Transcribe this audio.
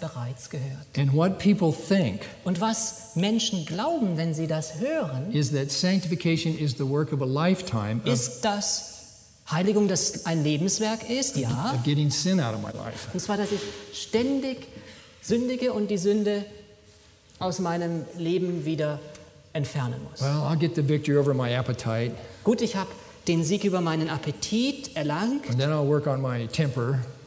bereits gehört. And what people think Und was Menschen glauben, wenn sie das hören, is that sanctification is the work of a lifetime ist, dass Heiligung das ein Lebenswerk ist, ja. of getting sin out of my life. Und zwar, dass ich ständig sündige und die Sünde aus meinem Leben wieder entfernen muss. Well, I'll get the victory over my appetite, Gut, ich habe den Sieg über meinen Appetit erlangt and then I'll work on my temper,